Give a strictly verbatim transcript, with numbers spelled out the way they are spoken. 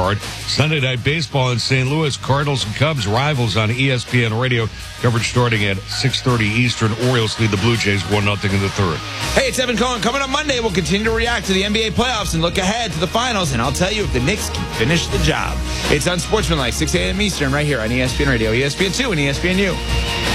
Boulevard. Sunday Night Baseball in Saint Louis. Cardinals and Cubs rivals on E S P N Radio. Coverage starting at six thirty Eastern. Orioles lead the Blue Jays one nothing in the third. Hey, it's Evan Cohen. Coming up Monday, we'll continue to react to the N B A playoffs and look ahead to the finals, and I'll tell you if the Knicks can finish the job. It's Unsportsmanlike, six a.m. Eastern, right here on E S P N Radio, E S P N two, and E S P N U.